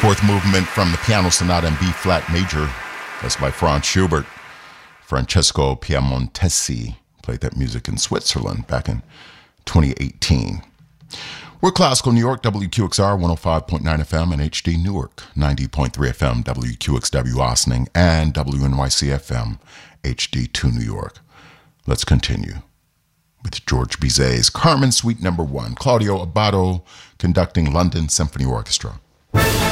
Fourth movement from the Piano Sonata in B-flat major. That's by Franz Schubert. Francesco Piemontesi played that music in Switzerland back in 2018. We're Classical New York, WQXR 105.9 FM and HD Newark, 90.3 FM, WQXW Ossining, and WNYC FM, HD2 New York. Let's continue with George Bizet's Carmen Suite No. 1, Claudio Abbado conducting London Symphony Orchestra.